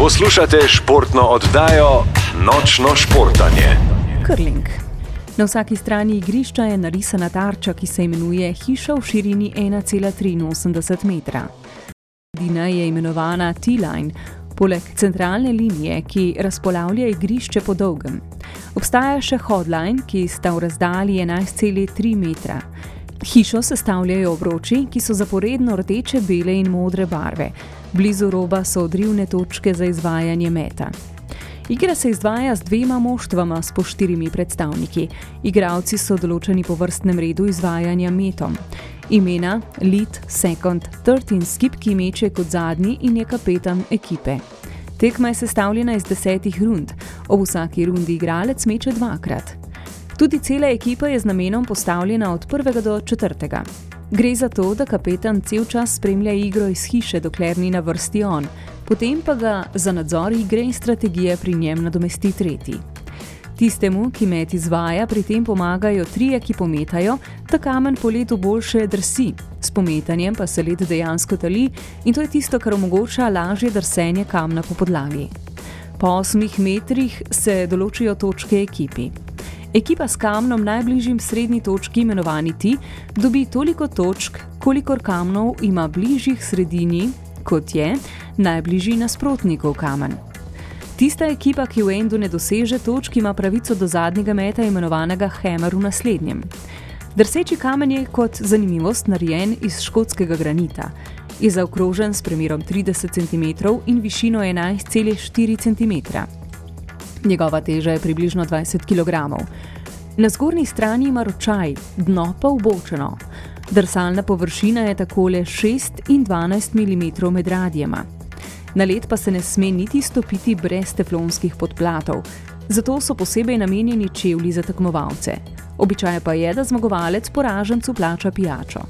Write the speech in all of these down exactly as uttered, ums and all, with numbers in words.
Poslušate športno oddajo Nočno športanje. Curling. Na vsaki strani igrišča je narisana tarča, ki se imenuje hiša v širini ena cela triinosemdeset metra. Sredina je imenovana T-line, poleg centralne linije, ki razpolavlja igrišče po dolgem. Obstaja še hodline, ki sta v razdalji enajst cela tri metra. Hišo sestavljajo obroči, ki so zaporedno rdeče, bele in modre barve. Blizu roba so odrivne točke za izvajanje meta. Igra se izvaja z dvema moštvama s po štirimi predstavniki. Igralci so določeni po vrstnem redu izvajanja metom. Imena, lead, second, third in skip, ki meče kot zadnji in je kapetan ekipe. Tekma je sestavljena iz desetih rund. Ob vsaki rundi igralec meče dvakrat. Tudi cela ekipa je z namenom postavljena od prvega do četrtega. Gre za to, da kapetan cel čas spremlja igro iz hiše, dokler ni na vrsti on, potem pa ga za nadzor igre in strategije pri njem nadomesti tretji. Tistemu, ki met izvaja, pri tem pomagajo trije, ki pometajo, da kamen po ledu boljše drsi. S pometanjem pa se led dejansko tali in to je tisto, kar omogoča lažje drsenje kamna po podlagi. Po osmih metrih se določijo točke ekipi. Ekipa s kamnom najbližjim srednji točki, imenovani T, dobi toliko točk, kolikor kamnov ima bližjih sredini, kot je najbližji nasprotnikov kamen. Tista ekipa, ki v endu ne doseže točk, ima pravico do zadnjega meta, imenovanega hammer v naslednjem. Drseči kamen je kot zanimivost narejen iz škotskega granita. Je zaokrožen s premerom trideset centimetrov in višino enajst cela štiri centimetra. Njegova teža je približno dvajset kilogramov. Na zgornji strani ima ročaj, dno pa ubočeno. Drsalna površina je takole šest in dvanajst milimetrov med radijema. Na led pa se ne sme niti stopiti brez teflonskih podplatov, zato so posebej namenjeni čevlji za tekmovalce. Običaj pa je, da zmagovalec poražencu plača pijačo.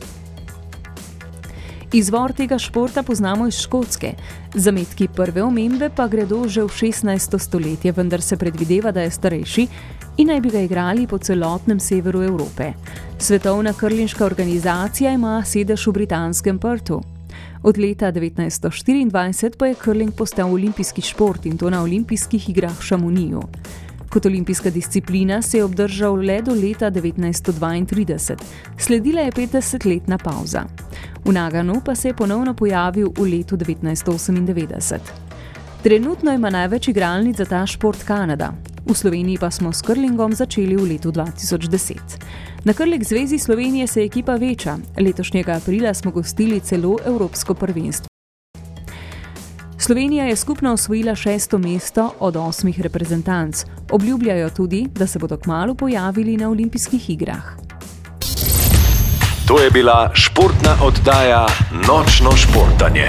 Izvor tega športa poznamo iz Škotske. Zametki prve omembe pa gredo že v šestnajsto stoletje, vendar se predvideva, da je starejši in naj bi ga igrali po celotnem severu Evrope. Svetovna curlinška organizacija ima sedež v britanskem Perthu. Od leta devetnajststo štiriindvajset pa je curling postal olimpijski šport in to na olimpijskih igrah v Chamonixu. Kot olimpijska disciplina se je obdržal le do leta devetnajststo dvaintrideset. Sledila je petdesetletna pavza. V Naganu pa se je ponovno pojavil v letu devetnajststo osemindevetdeset. Trenutno ima največ igralnic za ta šport Kanada. V Sloveniji pa smo s curlingom začeli v letu dva tisoč deset. Na Curling zvezi Slovenije se ekipa veča. Letošnjega aprila smo gostili celo evropsko prvenstvo. Slovenija je skupno osvojila šesto mesto od osmih reprezentanc. Obljubljajo tudi, da se bodo kmalu pojavili na olimpijskih igrah. To je bila športna oddaja Nočno športanje.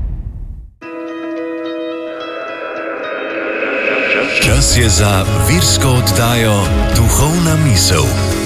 Čas je za virsko oddajo Duhovna misel.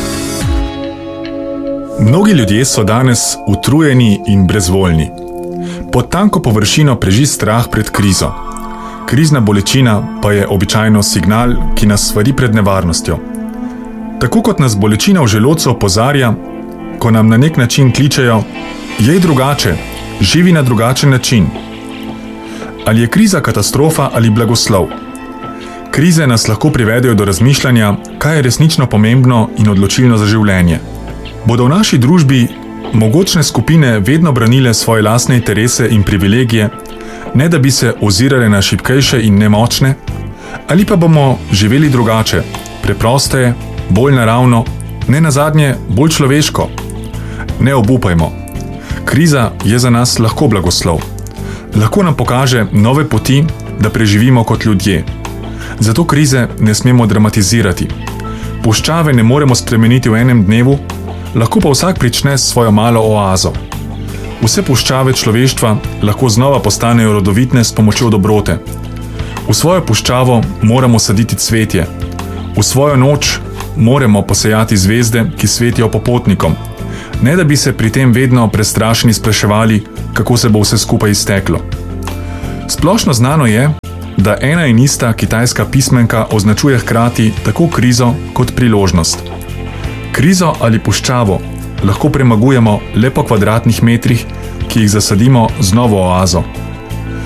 Mnogi ljudje so danes utrujeni in brezvoljni. Pod tanko površino preži strah pred krizo. Krizna bolečina pa je običajno signal, ki nas svari pred nevarnostjo. Tako kot nas bolečina v želodcu opozarja, ko nam na nek način kličejo: jej drugače, živi na drugačen način. Ali je kriza katastrofa ali blagoslov? Krize nas lahko privedejo do razmišljanja, kaj je resnično pomembno in odločilno za življenje. Bodo v naši družbi mogočne skupine vedno branile svoje lastne interese in privilegije, ne da bi se ozirale na šibkejše in nemočne? Ali pa bomo živeli drugače, preprosteje, bolj naravno, ne nazadnje bolj človeško? Ne obupajmo. Kriza je za nas lahko blagoslov. Lahko nam pokaže nove poti, da preživimo kot ljudje. Zato krize ne smemo dramatizirati. Puščave ne moremo spremeniti v enem dnevu, lahko pa vsak prične s svojo malo oazo. Vse puščave človeštva lahko znova postanejo rodovitne s pomočjo dobrote. V svojo puščavo moramo saditi cvetje. V svojo noč moramo posejati zvezde, ki svetijo popotnikom, ne da bi se pri tem vedno prestrašeni spraševali, kako se bo vse skupaj izteklo. Splošno znano je, da ena in ista kitajska pismenka označuje hkrati tako krizo kot priložnost. Krizo ali puščavo lahko premagujemo le po kvadratnih metrih, ki jih zasadimo z novo oazo. V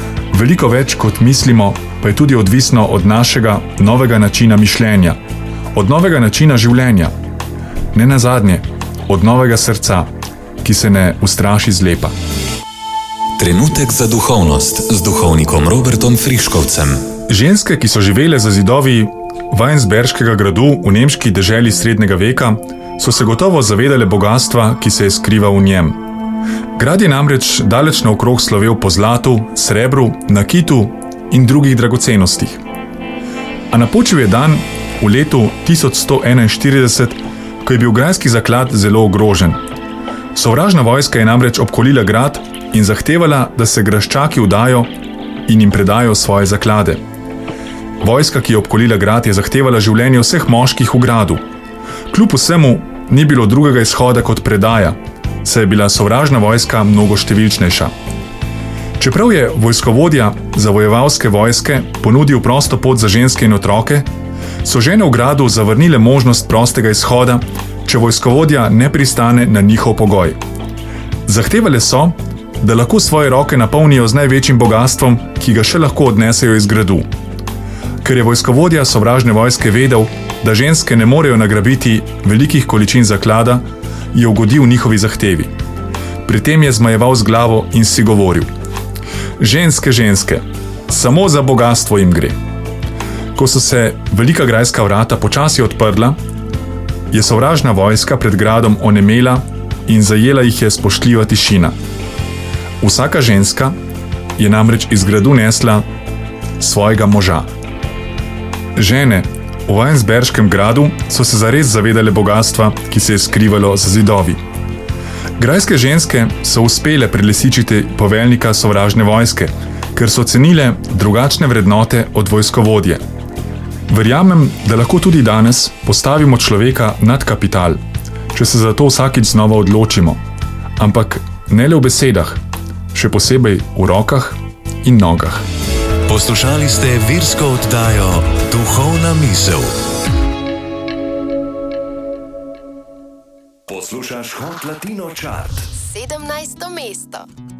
Veliko več kot mislimo, pa je tudi odvisno od našega novega načina mišljenja, od novega načina življenja. Ne nazadnje, od novega srca, ki se ne ustraši zlepa. Trenutek za duhovnost z duhovnikom Robertom Friškovcem. Ženske, ki so živele za zidovi Weinsberškega gradu v nemški deželi srednjega veka, so se gotovo zavedale bogatstva, ki se je skrival v njem. Grad je namreč daleč naokrog slovel po zlatu, srebru, nakitu in drugih dragocenostih. A napočil je dan v letu tisoč sto enainštirideset, ko je bil grajski zaklad zelo ogrožen. Sovražna vojska je namreč obkolila grad in zahtevala, da se graščaki vdajo in jim predajo svoje zaklade. Vojska, ki je obkolila grad, je zahtevala življenje vseh moških v gradu. Kljub vsemu ni bilo drugega izhoda kot predaja, saj je bila sovražna vojska mnogo številčnejša. Čeprav je vojskovodja zavojevalske vojske ponudil prosto pot za ženske in otroke, so žene v gradu zavrnile možnost prostega izhoda, če vojskovodja ne pristane na njihov pogoj. Zahtevale so, da lahko svoje roke napolnijo z največjim bogastvom, ki ga še lahko odnesejo iz gradu. Ker je vojskovodja sovražne vojske vedel, da ženske ne morejo nagrabiti velikih količin zaklada, je ugodil njihovi zahtevi. Pri tem je zmajeval z glavo in si govoril: ženske, ženske, samo za bogastvo jim gre. Ko so se velika grajska vrata počasi odprla, je sovražna vojska pred gradom onemela in zajela jih je spoštljiva tišina. Vsaka ženska je namreč iz gradu nesla svojega moža. Žene v Weinsberškem gradu so se zares zavedale bogatstva, ki se je skrivalo za zidovi. Grajske ženske so uspele prelisičiti poveljnika sovražne vojske, ker so cenile drugačne vrednote od vojskovodje. Verjamem, da lahko tudi danes postavimo človeka nad kapital, če se za to vsakič znova odločimo. Ampak ne le v besedah, še posebej v rokah in nogah. Poslušali ste virsko oddajo Duhovna misel. Poslušaš Hot Latino Chart. sedemnajsto mesto.